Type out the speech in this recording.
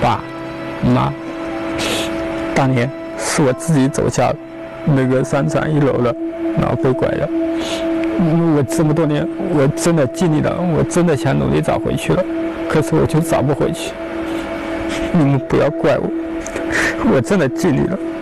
爸妈，当年是我自己走下那个商场1楼的，然后被拐的。我这么多年，我真的尽力了，我真的想努力找回去了，可是我就找不回去。你们不要怪我，我真的尽力了。